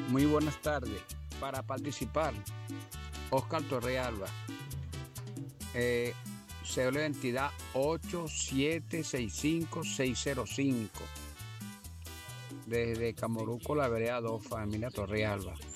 Muy buenas tardes. Para participar, Oscar Torrealba, eh, cédula de identidad 8765605, desde Camoruco, la vereda 2, familia Torrealba.